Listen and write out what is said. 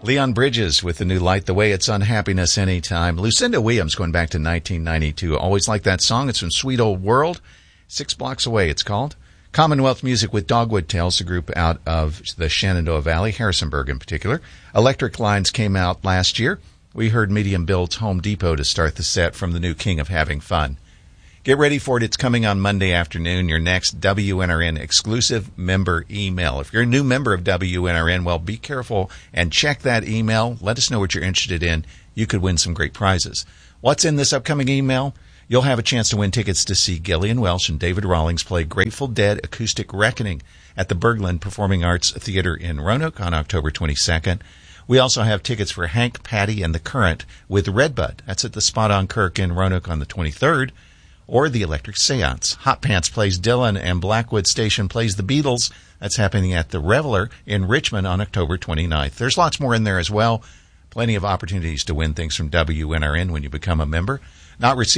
Leon Bridges with the new Light the Way. It's Unhappiness Anytime. Lucinda Williams going back to 1992. Always like that song. It's from Sweet Old World. 6 Blocks Away it's called. Commonwealth Music with Dogwood Tales, a group out of the Shenandoah Valley, Harrisonburg in particular. Electric Lines came out last year. We heard Medium Build's Home Depot to start the set from the new King of Having Fun. Get ready for it. It's coming on Monday afternoon, your next WNRN exclusive member email. If you're a new member of WNRN, well, be careful and check that email. Let us know what you're interested in. You could win some great prizes. What's in this upcoming email? You'll have a chance to win tickets to see Gillian Welch and David Rawlings play Grateful Dead Acoustic Reckoning at the Berglund Performing Arts Theater in Roanoke on October 22nd. We also have tickets for Hank, Patty, and the Current with Redbud. That's at the Spot on Kirk in Roanoke on the 23rd. Or the Electric Seance. Hot Pants plays Dylan and Blackwood Station plays the Beatles. That's happening at the Reveler in Richmond on October 29th. There's lots more in there as well. Plenty of opportunities to win things from WNRN when you become a member. Not receiving